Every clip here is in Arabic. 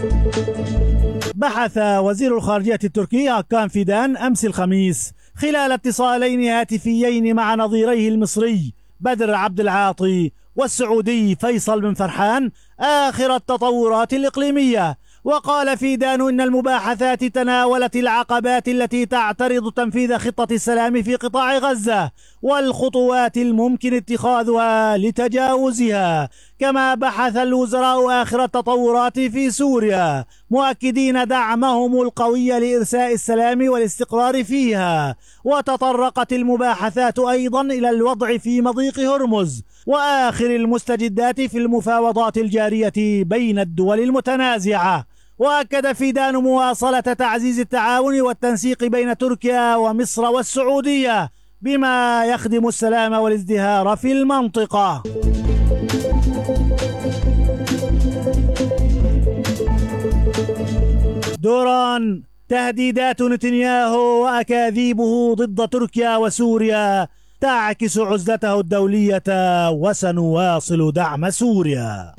بحث وزير الخارجية التركي هاكان فيدان أمس الخميس خلال اتصالين هاتفيين مع نظيريه المصري بدر عبد العاطي والسعودي فيصل بن فرحان آخر التطورات الإقليمية. وقال فيدان إن المباحثات تناولت العقبات التي تعترض تنفيذ خطة السلام في قطاع غزة والخطوات الممكن اتخاذها لتجاوزها، كما بحث الوزراء آخر التطورات في سوريا مؤكدين دعمهم القوي لإرساء السلام والاستقرار فيها. وتطرقت المباحثات أيضا إلى الوضع في مضيق هرمز وآخر المستجدات في المفاوضات الجارية بين الدول المتنازعة. وأكد فيدان مواصلة تعزيز التعاون والتنسيق بين تركيا ومصر والسعودية بما يخدم السلام والازدهار في المنطقة. دوران: تهديدات نتنياهو وأكاذيبه ضد تركيا وسوريا تعكس عزلته الدولية وسنواصل دعم سوريا.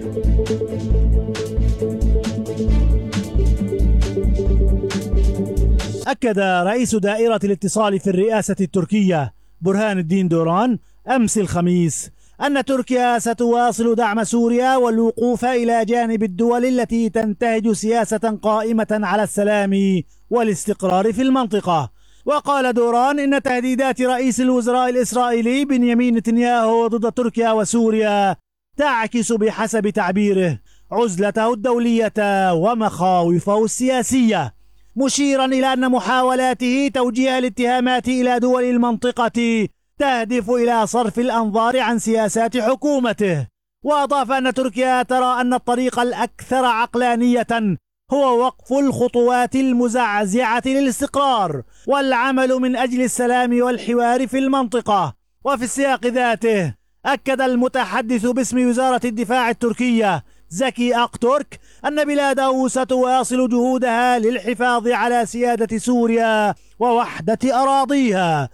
أكد رئيس دائرة الاتصال في الرئاسة التركية برهان الدين دوران أمس الخميس أن تركيا ستواصل دعم سوريا والوقوف إلى جانب الدول التي تنتهج سياسة قائمة على السلام والاستقرار في المنطقة. وقال دوران إن تهديدات رئيس الوزراء الإسرائيلي بنيامين نتنياهو ضد تركيا وسوريا تعكس بحسب تعبيره عزلته الدولية ومخاوفه السياسية، مشيرا إلى أن محاولاته توجيه الاتهامات إلى دول المنطقة تهدف إلى صرف الأنظار عن سياسات حكومته. وأضاف أن تركيا ترى أن الطريق الأكثر عقلانية هو وقف الخطوات المزعزعة للاستقرار والعمل من أجل السلام والحوار في المنطقة. وفي السياق ذاته أكد المتحدث باسم وزارة الدفاع التركية زكي أقترك أن بلاده ستواصل جهودها للحفاظ على سيادة سوريا ووحدة أراضيها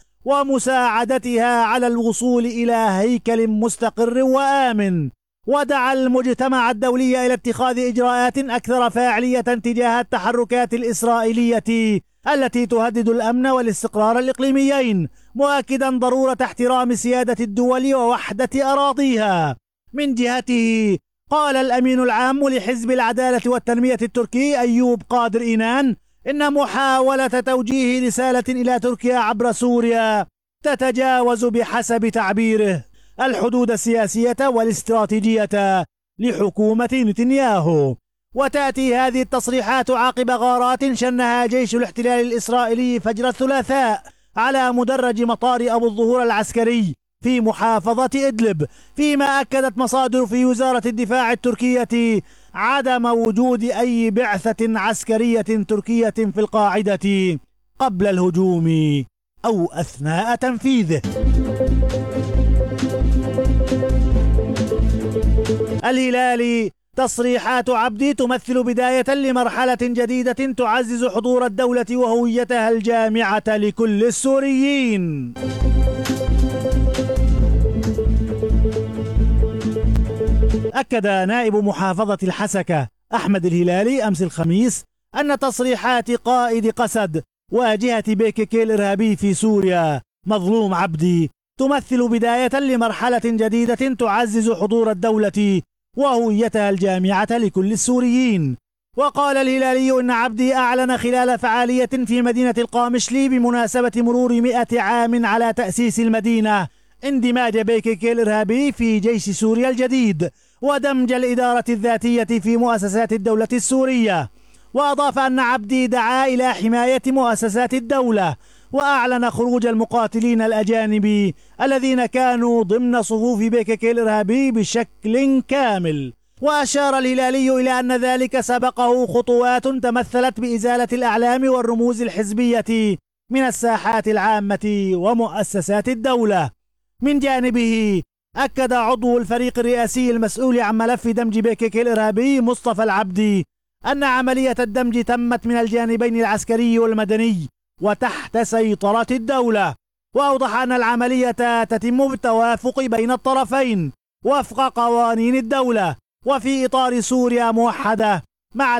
ومساعدتها على الوصول إلى هيكل مستقر وآمن. ودعا المجتمع الدولي إلى اتخاذ إجراءات أكثر فاعلية تجاه التحركات الإسرائيلية التي تهدد الأمن والاستقرار الإقليميين، مؤكدا ضرورة احترام سيادة الدول ووحدة أراضيها. من جهته قال الأمين العام لحزب العدالة والتنمية التركي أيوب قادر إينان إن محاولة توجيه رسالة إلى تركيا عبر سوريا تتجاوز بحسب تعبيره الحدود السياسية والاستراتيجية لحكومة نتنياهو. وتأتي هذه التصريحات عقب غارات شنها جيش الاحتلال الإسرائيلي فجر الثلاثاء على مدرج مطار أبو الظهور العسكري في محافظة إدلب، فيما أكدت مصادر في وزارة الدفاع التركية عدم وجود أي بعثة عسكرية تركية في القاعدة قبل الهجوم أو أثناء تنفيذه. الهلالي: تصريحات عبدي تمثل بداية لمرحلة جديدة تعزز حضور الدولة وهويتها الجامعة لكل السوريين. أكد نائب محافظة الحسكة أحمد الهلالي أمس الخميس أن تصريحات قائد قسد واجهة بيكيكي الإرهابي في سوريا مظلوم عبدي تمثل بداية لمرحلة جديدة تعزز حضور الدولة وهويتها الجامعة لكل السوريين. وقال الهلالي إن عبدي أعلن خلال فعالية في مدينة القامشلي بمناسبة مرور 100 عام على تأسيس المدينة اندماج بيكيكي الإرهابي في جيش سوريا الجديد ودمج الإدارة الذاتية في مؤسسات الدولة السورية. وأضاف أن عبدي دعا إلى حماية مؤسسات الدولة وأعلن خروج المقاتلين الأجانب الذين كانوا ضمن صفوف بيكيكي الإرهابي بشكل كامل. وأشار الهلالي إلى أن ذلك سبقه خطوات تمثلت بإزالة الأعلام والرموز الحزبية من الساحات العامة ومؤسسات الدولة. من جانبه أكد عضو الفريق الرئاسي المسؤول عن ملف دمج بيكيكي الإرهابي مصطفى العبدي أن عملية الدمج تمت من الجانبين العسكري والمدني وتحت سيطرة الدولة. وأوضح أن العملية تتم بالتوافق بين الطرفين وفق قوانين الدولة وفي إطار سوريا موحدة مع